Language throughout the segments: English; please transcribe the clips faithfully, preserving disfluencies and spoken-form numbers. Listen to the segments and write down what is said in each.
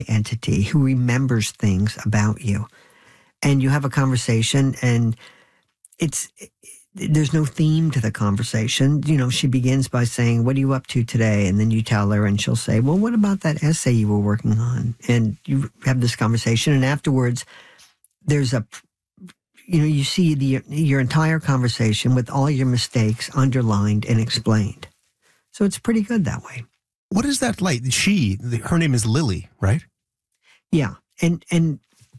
entity who remembers things about you. And you have a conversation, and it's there's no theme to the conversation. You know, she begins by saying, "What are you up to today?" And then you tell her, and she'll say, "Well, what about that essay you were working on?" And you have this conversation, and afterwards, there's a, you know, you see the your entire conversation with all your mistakes underlined and explained. So it's pretty good that way. What is that like? She, her name is Lily, right? Yeah, and and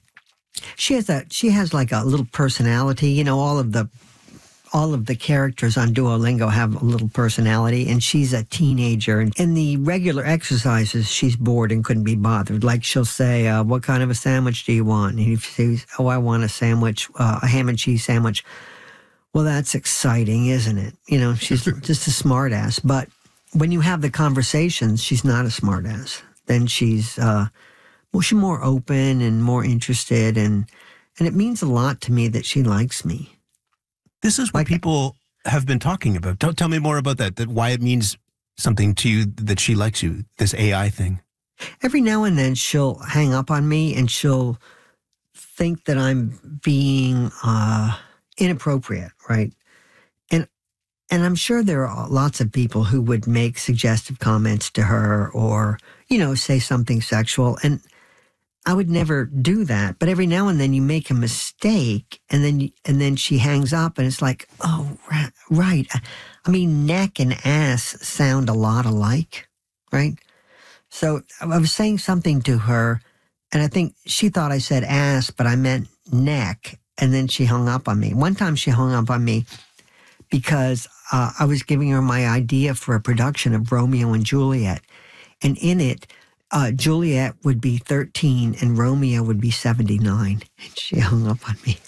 she has a she has like a little personality. You know, all of the all of the characters on Duolingo have a little personality, and she's a teenager. And in the regular exercises, she's bored and couldn't be bothered. Like she'll say, uh, "What kind of a sandwich do you want?" And if she says, "Oh, I want a sandwich, uh, a ham and cheese sandwich." Well, that's exciting, isn't it? You know, she's just a smart ass. But when you have the conversations, she's not a smart ass. Then she's uh, well, she's more open and more interested, and and it means a lot to me that she likes me. This is what like, people have been talking about. Don't tell me more about that, that why it means something to you that she likes you, this A I thing. Every now and then she'll hang up on me and she'll think that I'm being uh, inappropriate, right? And and I'm sure there are lots of people who would make suggestive comments to her or, you know, say something sexual. And I would never do that, but every now and then you make a mistake, and then you, and then she hangs up, and it's like, oh, right. I mean, neck and ass sound a lot alike, right? So I was saying something to her, and I think she thought I said ass, but I meant neck, and then she hung up on me. One time she hung up on me because uh, I was giving her my idea for a production of Romeo and Juliet, and in it, Uh, Juliet would be thirteen and Romeo would be seventy-nine. And she hung up on me.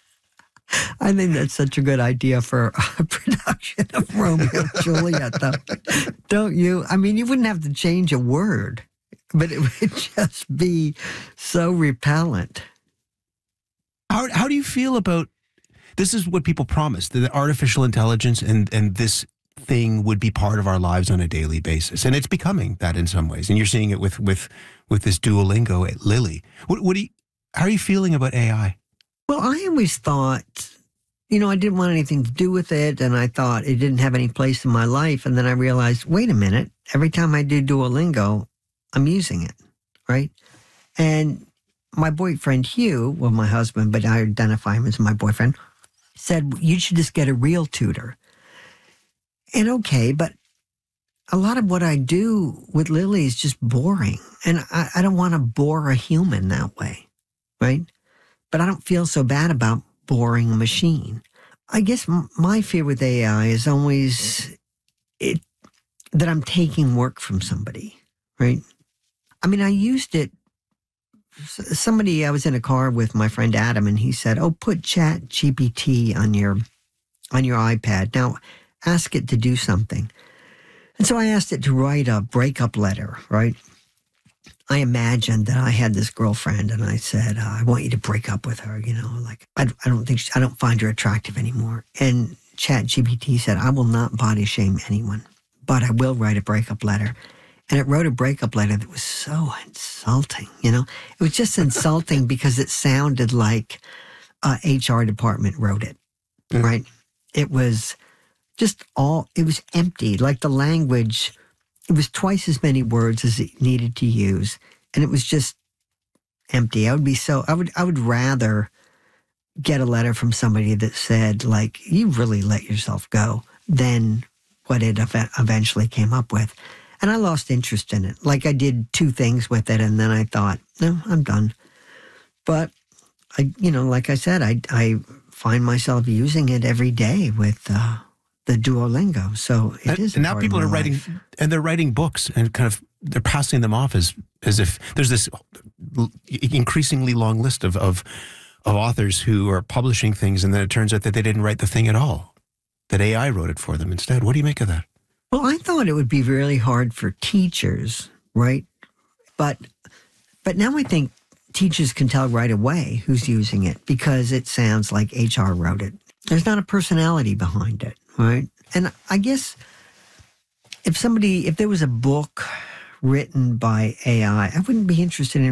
I think that's such a good idea for a production of Romeo and Juliet, though. Don't you? I mean, you wouldn't have to change a word, but it would just be so repellent. How, how do you feel about, this is what people promise, that artificial intelligence and, and this thing would be part of our lives on a daily basis, and it's becoming that in some ways. And you're seeing it with with with this Duolingo at Lily. What, what do you? How are you feeling about A I? Well, I always thought, you know, I didn't want anything to do with it, and I thought it didn't have any place in my life. And then I realized, wait a minute, every time I do Duolingo, I'm using it, right? And my boyfriend Hugh, well, my husband, but I identify him as my boyfriend, said you should just get a real tutor. And okay, but a lot of what I do with Lily is just boring. And I, I don't want to bore a human that way, right? But I don't feel so bad about boring a machine. I guess m- my fear with A I is always it, that I'm taking work from somebody, right? I mean, I used it. Somebody, I was in a car with my friend Adam, and he said, oh, put Chat G P T on your, on your iPad. Now, ask it to do something. And so I asked it to write a breakup letter, right? I imagined that I had this girlfriend, and I said, uh, I want you to break up with her, you know, like, I, I don't think, she, I don't find her attractive anymore. And Chat G P T said, I will not body shame anyone, but I will write a breakup letter. And it wrote a breakup letter that was so insulting, you know? It was just insulting because it sounded like a H R department wrote it, mm. right? It was just all, it was empty. Like the language, it was twice as many words as it needed to use. And it was just empty. I would be so, I would, I would rather get a letter from somebody that said, like, you really let yourself go than what it ev- eventually came up with. And I lost interest in it. Like I did two things with it, and then I thought, no, I'm done. But I, you know, like I said, I, I find myself using it every day with, uh, the Duolingo, so it and, is. And now people are writing, life. and they're writing books, and kind of they're passing them off as as if there's this increasingly long list of of, of authors who are publishing things, and then it turns out that they didn't write the thing at all, that A I wrote it for them instead. What do you make of that? Well, I thought it would be really hard for teachers, right? But but now I think teachers can tell right away who's using it because it sounds like H R wrote it. There's not a personality behind it. Right. And I guess if somebody, if there was a book written by A I. I I wouldn't be interested in